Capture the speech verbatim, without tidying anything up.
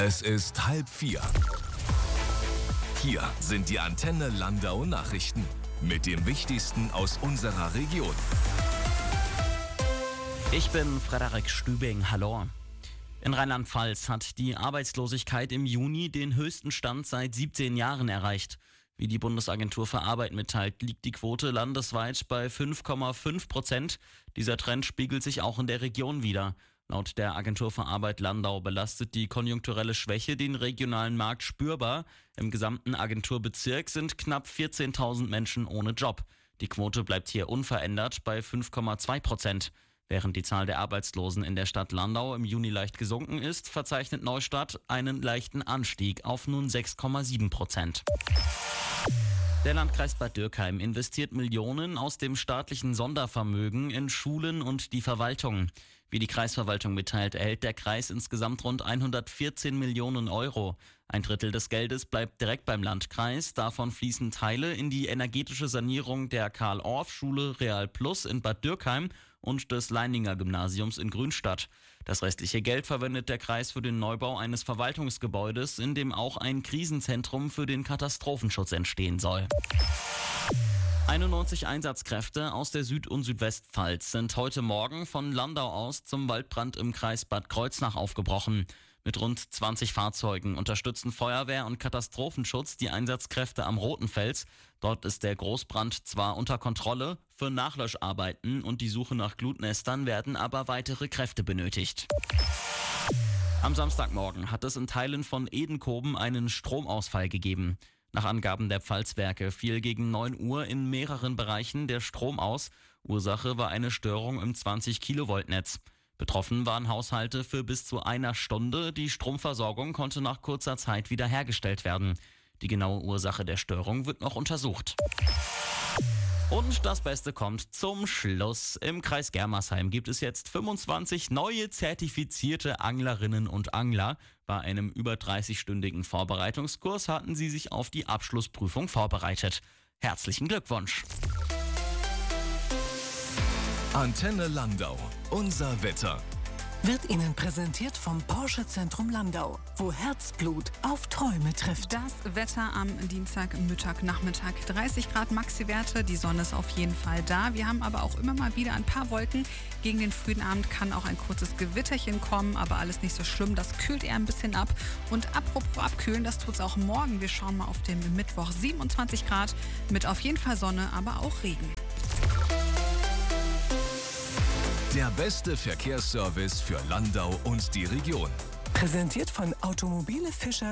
Es ist halb vier. Hier sind die Antenne Landau Nachrichten mit dem Wichtigsten aus unserer Region. Ich bin Frederik Stübing, hallo. In Rheinland-Pfalz hat die Arbeitslosigkeit im Juni den höchsten Stand seit siebzehn Jahren erreicht. Wie die Bundesagentur für Arbeit mitteilt, liegt die Quote landesweit bei fünf Komma fünf Prozent. Dieser Trend spiegelt sich auch in der Region wider. Laut der Agentur für Arbeit Landau belastet die konjunkturelle Schwäche den regionalen Markt spürbar. Im gesamten Agenturbezirk sind knapp vierzehntausend Menschen ohne Job. Die Quote bleibt hier unverändert bei fünf Komma zwei Prozent. Während die Zahl der Arbeitslosen in der Stadt Landau im Juni leicht gesunken ist, verzeichnet Neustadt einen leichten Anstieg auf nun sechs Komma sieben Prozent. Der Landkreis Bad Dürkheim investiert Millionen aus dem staatlichen Sondervermögen in Schulen und die Verwaltung. Wie die Kreisverwaltung mitteilt, erhält der Kreis insgesamt rund hundertvierzehn Millionen Euro. Ein Drittel des Geldes bleibt direkt beim Landkreis. Davon fließen Teile in die energetische Sanierung der Karl-Orff-Schule Real Plus in Bad Dürkheim und des Leininger Gymnasiums in Grünstadt. Das restliche Geld verwendet der Kreis für den Neubau eines Verwaltungsgebäudes, in dem auch ein Krisenzentrum für den Katastrophenschutz entstehen soll. einundneunzig Einsatzkräfte aus der Süd- und Südwestpfalz sind heute Morgen von Landau aus zum Waldbrand im Kreis Bad Kreuznach aufgebrochen. Mit rund zwanzig Fahrzeugen unterstützen Feuerwehr und Katastrophenschutz die Einsatzkräfte am Rotenfels. Dort ist der Großbrand zwar unter Kontrolle, für Nachlöscharbeiten und die Suche nach Glutnestern werden aber weitere Kräfte benötigt. Am Samstagmorgen hat es in Teilen von Edenkoben einen Stromausfall gegeben. Nach Angaben der Pfalzwerke fiel gegen neun Uhr in mehreren Bereichen der Strom aus. Ursache war eine Störung im zwanzig Kilovolt Netz. Betroffen waren Haushalte für bis zu einer Stunde. Die Stromversorgung konnte nach kurzer Zeit wiederhergestellt werden. Die genaue Ursache der Störung wird noch untersucht. Und das Beste kommt zum Schluss. Im Kreis Germersheim gibt es jetzt fünfundzwanzig neue zertifizierte Anglerinnen und Angler. Bei einem über dreißigstündigen Vorbereitungskurs hatten sie sich auf die Abschlussprüfung vorbereitet. Herzlichen Glückwunsch! Antenne Landau, unser Wetter. Wird Ihnen präsentiert vom Porsche Zentrum Landau, wo Herzblut auf Träume trifft. Das Wetter am Dienstagmittag, Nachmittag, dreißig Grad Maxi-Werte, die Sonne ist auf jeden Fall da. Wir haben aber auch immer mal wieder ein paar Wolken. Gegen den frühen Abend kann auch ein kurzes Gewitterchen kommen, aber alles nicht so schlimm. Das kühlt eher ein bisschen ab. Und apropos abkühlen, das tut's auch morgen. Wir schauen mal auf den Mittwoch, siebenundzwanzig Grad mit auf jeden Fall Sonne, aber auch Regen. Der beste Verkehrsservice für Landau und die Region. Präsentiert von Automobile Fischer.